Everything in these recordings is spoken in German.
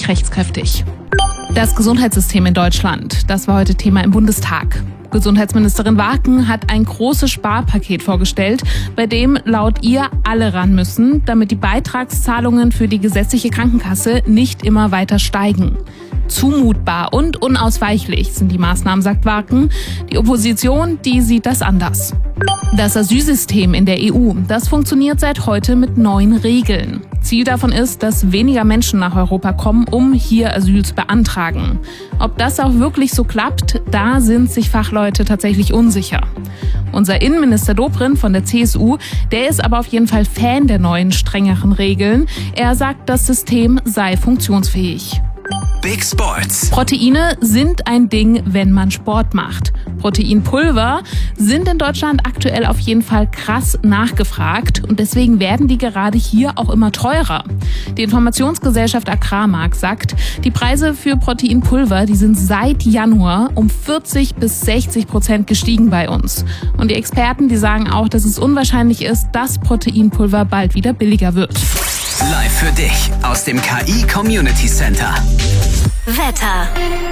nicht rechtskräftig. Das Gesundheitssystem in Deutschland, das war heute Thema im Bundestag. Gesundheitsministerin Warken hat ein großes Sparpaket vorgestellt, bei dem laut ihr alle ran müssen, damit die Beitragszahlungen für die gesetzliche Krankenkasse nicht immer weiter steigen. Zumutbar und unausweichlich sind die Maßnahmen, sagt Warken. Die Opposition, die sieht das anders. Das Asylsystem in der EU, das funktioniert seit heute mit neuen Regeln. Ziel davon ist, dass weniger Menschen nach Europa kommen, um hier Asyl zu beantragen. Ob das auch wirklich so klappt, da sind sich Fachleute tatsächlich unsicher. Unser Innenminister Dobrindt von der CSU, der ist aber auf jeden Fall Fan der neuen, strengeren Regeln. Er sagt, das System sei funktionsfähig. Big Sports. Proteine sind ein Ding, wenn man Sport macht. Proteinpulver sind in Deutschland aktuell auf jeden Fall krass nachgefragt und deswegen werden die gerade hier auch immer teurer. Die Informationsgesellschaft Agrarmarkt sagt, die Preise für Proteinpulver, die sind seit Januar um 40-60% gestiegen bei uns. Und die Experten, die sagen auch, dass es unwahrscheinlich ist, dass Proteinpulver bald wieder billiger wird. Live für dich aus dem KI Community Center. Wetter.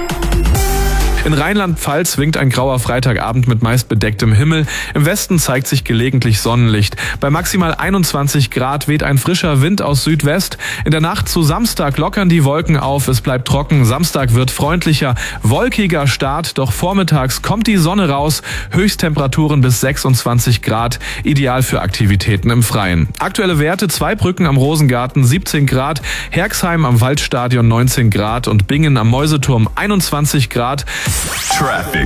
In Rheinland-Pfalz winkt ein grauer Freitagabend mit meist bedecktem Himmel. Im Westen zeigt sich gelegentlich Sonnenlicht. Bei maximal 21 Grad weht ein frischer Wind aus Südwest. In der Nacht zu Samstag lockern die Wolken auf. Es bleibt trocken. Samstag wird freundlicher, wolkiger Start. Doch vormittags kommt die Sonne raus. Höchsttemperaturen bis 26 Grad. Ideal für Aktivitäten im Freien. Aktuelle Werte: Zweibrücken am Rosengarten 17 Grad, Herxheim am Waldstadion 19 Grad und Bingen am Mäuseturm 21 Grad. Traffic.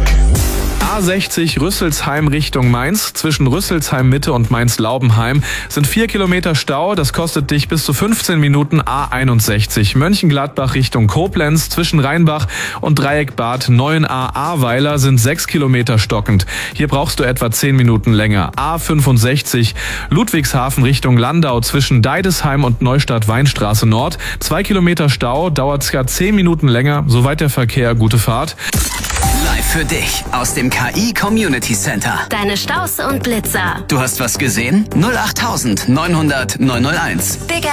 A60 Rüsselsheim Richtung Mainz. Zwischen Rüsselsheim Mitte und Mainz-Laubenheim sind 4 Kilometer Stau. Das kostet dich bis zu 15 Minuten. A61 Mönchengladbach Richtung Koblenz. Zwischen Rheinbach und Dreieckbad 9a Ahrweiler sind 6 Kilometer stockend. Hier brauchst du etwa 10 Minuten länger. A65 Ludwigshafen Richtung Landau. Zwischen Deidesheim und Neustadt-Weinstraße Nord 2 Kilometer Stau. Dauert ca. 10 Minuten länger. Soweit der Verkehr. Gute Fahrt. Live für dich aus dem KI Community Center. Deine Staus und Blitzer. Du hast was gesehen? 08900 901. Big